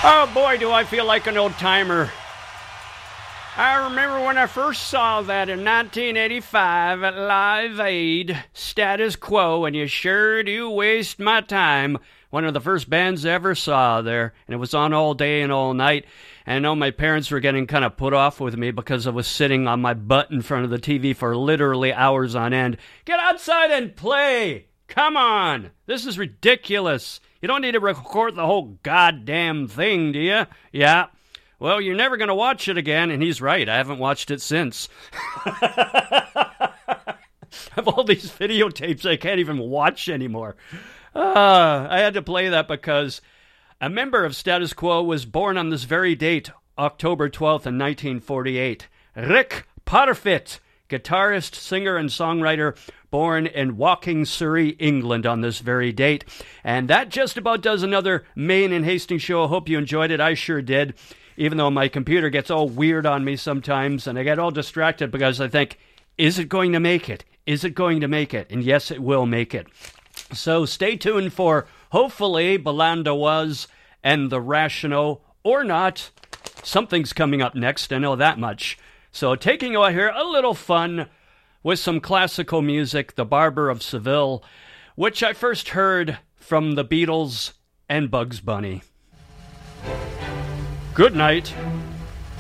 Oh boy, do I feel like an old timer. I remember when I first saw that in 1985 at Live Aid, Status Quo, and you sure do waste my time. One of the first bands I ever saw there, and it was on all day and all night. And I know my parents were getting kind of put off with me because I was sitting on my butt in front of the TV for literally hours on end. Get outside and play! Come on! This is ridiculous. You don't need to record the whole goddamn thing, do you? Yeah. Well, you're never going to watch it again, and he's right. I haven't watched it since. I have all these videotapes I can't even watch anymore. I had to play that because a member of Status Quo was born on this very date, October 12th in 1948. Rick Parfitt, guitarist, singer, and songwriter, born in Woking, Surrey, England on this very date. And that just about does another Maine and Hastings show. I hope you enjoyed it. I sure did. Even though my computer gets all weird on me sometimes, and I get all distracted because I think, is it going to make it? Is it going to make it? And yes, it will make it. So stay tuned for, hopefully, Belanda Was and The Rational, or not. Something's coming up next, I know that much. So taking you out here, a little fun with some classical music, The Barber of Seville, which I first heard from the Beatles and Bugs Bunny. Good night.